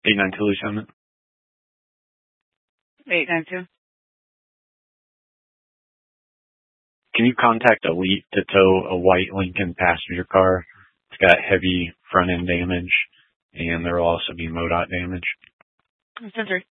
892 Lieutenant. 892. Can you contact Elite to tow a white Lincoln passenger car? It's got heavy front end damage, and there will also be MoDOT damage. 10-3.